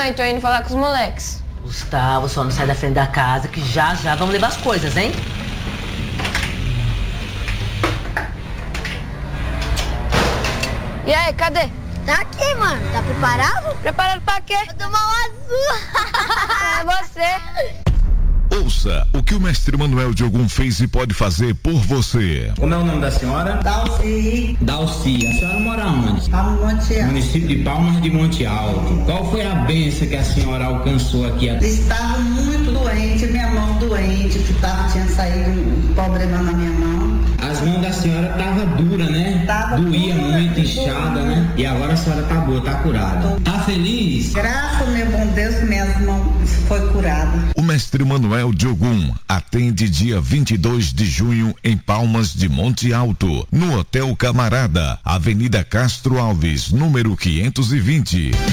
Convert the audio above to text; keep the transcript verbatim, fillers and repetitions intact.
mãe, tô indo falar com os moleques. Gustavo, só não sai da frente da casa que já já vamos levar as coisas, hein? E aí, cadê? Tá aqui, mano. Tá preparado? Preparado pra quê? Vou tomar um azul. É você. Ouça o que o mestre Manuel de Ogum fez e pode fazer por você. Como é o nome da senhora? Dalci. Dalci. A senhora mora onde? Tá no Monte Alto. Município de Palmas de Monte Alto. Qual foi a bênção que a senhora alcançou aqui? Estava muito doente, minha mão doente, que tava, tinha saído um problema na minha mão. As mãos da senhora estavam duras, né? Tava Doía dura, muito, inchada, né? E agora a senhora tá boa, tá curada. Tá feliz? Graças ao meu bom Deus, minhas mãos foi curada. O mestre Manuel de Ogum atende dia vinte e dois de junho em Palmas de Monte Alto, no Hotel Camarada, Avenida Castro Alves, número quinhentos e vinte.